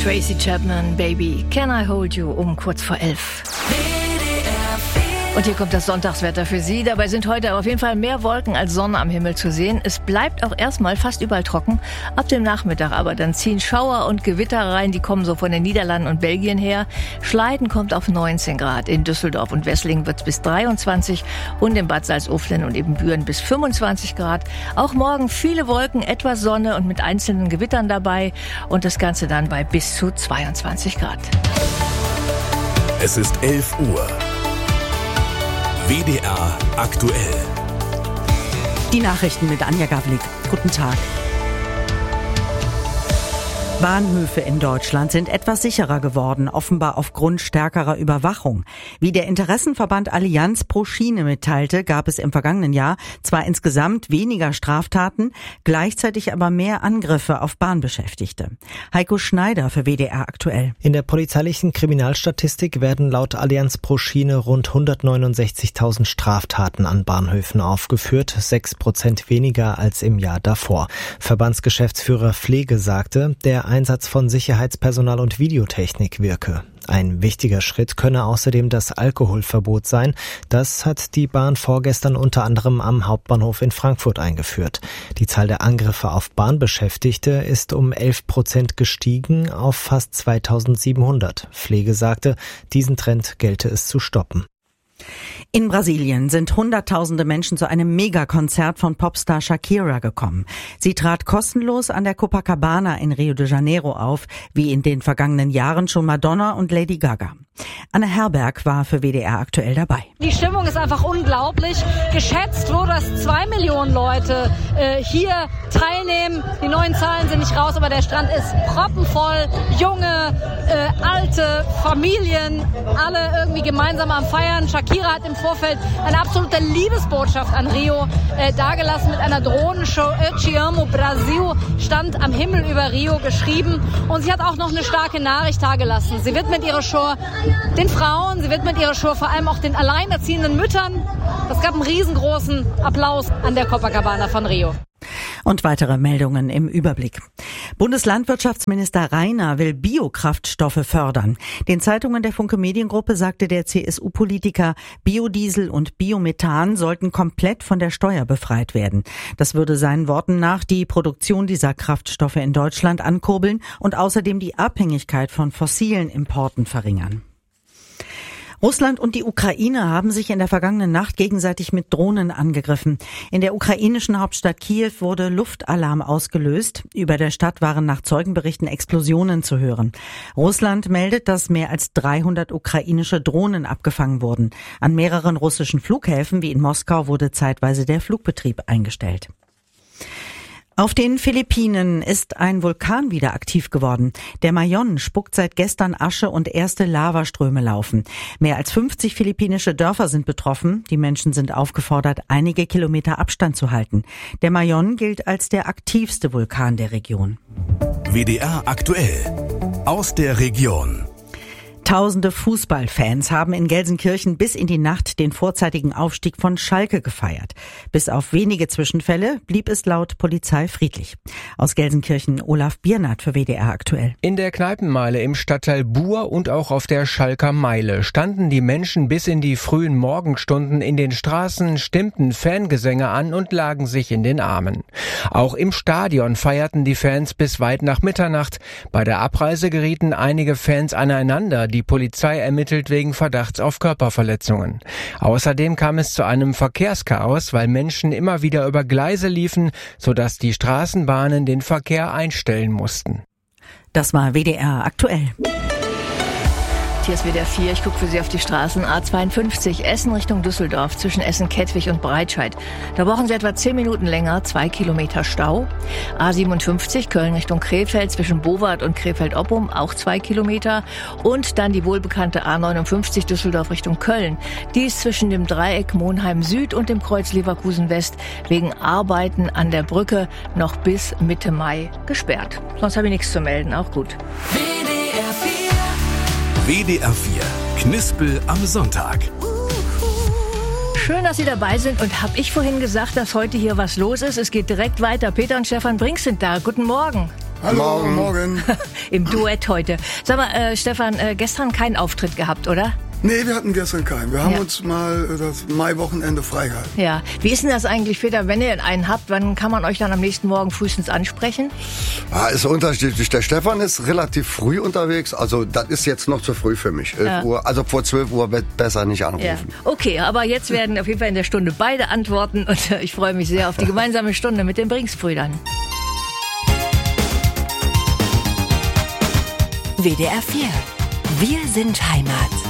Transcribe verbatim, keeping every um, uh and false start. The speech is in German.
Tracy Chapman, Baby, Can I Hold You, um kurz vor elf. Und hier kommt das Sonntagswetter für Sie. Dabei sind heute auf jeden Fall mehr Wolken als Sonne am Himmel zu sehen. Es bleibt auch erstmal fast überall trocken. Ab dem Nachmittag aber dann ziehen Schauer und Gewitter rein. Die kommen so von den Niederlanden und Belgien her. Schleiden kommt auf neunzehn Grad. In Düsseldorf und Wesslingen wird es bis dreiundzwanzig und in Bad Salzuflen und Ebenbüren bis fünfundzwanzig Grad. Auch morgen viele Wolken, etwas Sonne und mit einzelnen Gewittern dabei. Und das Ganze dann bei bis zu zweiundzwanzig Grad. Es ist elf Uhr. W D R aktuell. Die Nachrichten mit Anja Gavlik. Guten Tag. Bahnhöfe in Deutschland sind etwas sicherer geworden, offenbar aufgrund stärkerer Überwachung. Wie der Interessenverband Allianz pro Schiene mitteilte, gab es im vergangenen Jahr zwar insgesamt weniger Straftaten, gleichzeitig aber mehr Angriffe auf Bahnbeschäftigte. Heiko Schneider für W D R aktuell. In der polizeilichen Kriminalstatistik werden laut Allianz pro Schiene rund hundertneunundsechzigtausend Straftaten an Bahnhöfen aufgeführt, sechs Prozent weniger als im Jahr davor. Verbandsgeschäftsführer Pflege sagte, der Einsatz von Sicherheitspersonal und Videotechnik wirke. Ein wichtiger Schritt könne außerdem das Alkoholverbot sein. Das hat die Bahn vorgestern unter anderem am Hauptbahnhof in Frankfurt eingeführt. Die Zahl der Angriffe auf Bahnbeschäftigte ist um elf Prozent gestiegen auf fast zweitausendsiebenhundert. Pflege sagte, diesen Trend gelte es zu stoppen. In Brasilien sind Hunderttausende Menschen zu einem Megakonzert von Popstar Shakira gekommen. Sie trat kostenlos an der Copacabana in Rio de Janeiro auf, wie in den vergangenen Jahren schon Madonna und Lady Gaga. Anne Herberg war für W D R aktuell dabei. Die Stimmung ist einfach unglaublich. Geschätzt wurde, dass zwei Millionen Leute äh, hier teilnehmen. Die neuen Zahlen sind nicht raus, aber der Strand ist proppenvoll. Junge, äh, alte, Familien, alle irgendwie gemeinsam am Feiern. Shakira hat im Vorfeld eine absolute Liebesbotschaft an Rio äh, dargelassen mit einer Drohnenshow. Eu te amo, Brasil stand am Himmel über Rio geschrieben. Und sie hat auch noch eine starke Nachricht dargelassen. Sie wird mit ihrer Show den Frauen, sie widmet ihre Show vor allem auch den alleinerziehenden Müttern. Es gab einen riesengroßen Applaus an der Copacabana von Rio. Und weitere Meldungen im Überblick. Bundeslandwirtschaftsminister Rainer will Biokraftstoffe fördern. Den Zeitungen der Funke Mediengruppe sagte der C S U-Politiker, Biodiesel und Biomethan sollten komplett von der Steuer befreit werden. Das würde seinen Worten nach die Produktion dieser Kraftstoffe in Deutschland ankurbeln und außerdem die Abhängigkeit von fossilen Importen verringern. Russland und die Ukraine haben sich in der vergangenen Nacht gegenseitig mit Drohnen angegriffen. In der ukrainischen Hauptstadt Kiew wurde Luftalarm ausgelöst. Über der Stadt waren nach Zeugenberichten Explosionen zu hören. Russland meldet, dass mehr als dreihundert ukrainische Drohnen abgefangen wurden. An mehreren russischen Flughäfen wie in Moskau wurde zeitweise der Flugbetrieb eingestellt. Auf den Philippinen ist ein Vulkan wieder aktiv geworden. Der Mayon spuckt seit gestern Asche und erste Lavaströme laufen. Mehr als fünfzig philippinische Dörfer sind betroffen. Die Menschen sind aufgefordert, einige Kilometer Abstand zu halten. Der Mayon gilt als der aktivste Vulkan der Region. W D R aktuell aus der Region. Tausende Fußballfans haben in Gelsenkirchen bis in die Nacht den vorzeitigen Aufstieg von Schalke gefeiert. Bis auf wenige Zwischenfälle blieb es laut Polizei friedlich. Aus Gelsenkirchen Olaf Biernat für W D R aktuell. In der Kneipenmeile im Stadtteil Buhr und auch auf der Schalker Meile standen die Menschen bis in die frühen Morgenstunden in den Straßen, stimmten Fangesänge an und lagen sich in den Armen. Auch im Stadion feierten die Fans bis weit nach Mitternacht. Bei der Abreise gerieten einige Fans aneinander. Die Polizei ermittelt wegen Verdachts auf Körperverletzungen. Außerdem kam es zu einem Verkehrschaos, weil Menschen immer wieder über Gleise liefen, sodass die Straßenbahnen den Verkehr einstellen mussten. Das war W D R aktuell. Hier ist W D R vier. Ich gucke für Sie auf die Straßen. A zweiundfünfzig, Essen Richtung Düsseldorf, zwischen Essen-Kettwig und Breitscheid. Da brauchen Sie etwa zehn Minuten länger, zwei Kilometer Stau. A siebenundfünfzig, Köln Richtung Krefeld, zwischen Bowart und Krefeld-Oppum, auch zwei Kilometer. Und dann die wohlbekannte A neunundfünfzig, Düsseldorf Richtung Köln. Die ist zwischen dem Dreieck Monheim Süd und dem Kreuz Leverkusen West wegen Arbeiten an der Brücke noch bis Mitte Mai gesperrt. Sonst habe ich nichts zu melden, auch gut. W D R vier. Knispel am Sonntag. Schön, dass Sie dabei sind. Und habe ich vorhin gesagt, dass heute hier was los ist? Es geht direkt weiter. Peter und Stefan Brink sind da. Guten Morgen. Hallo, morgen. morgen. Im Duett heute. Sag mal, äh, Stefan, äh, gestern keinen Auftritt gehabt, oder? Nee, wir hatten gestern keinen. Wir haben ja. uns mal das Mai-Wochenende freigehalten. Ja. Wie ist denn das eigentlich, Peter, wenn ihr einen habt, wann kann man euch dann am nächsten Morgen frühestens ansprechen? Ah, ist unterschiedlich. Der Stefan ist relativ früh unterwegs, also das ist jetzt noch zu früh für mich. elf Ja. Uhr, also vor zwölf Uhr wird besser nicht anrufen. Ja. Okay, aber jetzt werden auf jeden Fall in der Stunde beide antworten und ich freue mich sehr auf die gemeinsame Stunde mit den Brinks-Brüdern. W D R vier. Wir sind Heimat.